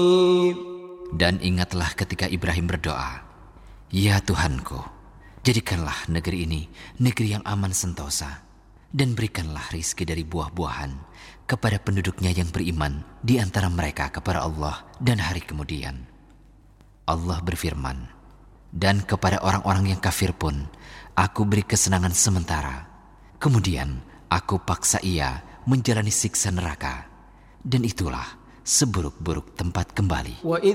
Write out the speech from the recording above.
Dan ingatlah ketika Ibrahim berdoa, "Ya Tuhanku, jadikanlah negeri ini negeri yang aman sentosa, dan berikanlah rizki dari buah-buahan kepada penduduknya yang beriman di antara mereka kepada Allah dan hari kemudian." Allah berfirman, "Dan kepada orang-orang yang kafir pun aku beri kesenangan sementara, kemudian aku paksa ia menjalani siksa neraka, dan itulah seburuk-buruk tempat kembali."